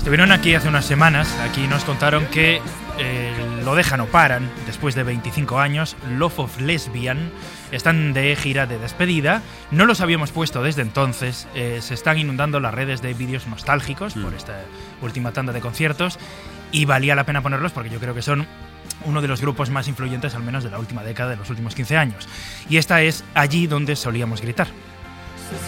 Estuvieron aquí hace unas semanas, aquí nos contaron que lo dejan o paran después de 25 años. Love of Lesbian están de gira de despedida. No los habíamos puesto desde entonces. Se están inundando las redes de vídeos nostálgicos por esta última tanda de conciertos y valía la pena ponerlos porque yo creo que son uno de los grupos más influyentes, al menos de la última década, de los últimos 15 años. Y esta es Allí donde solíamos gritar.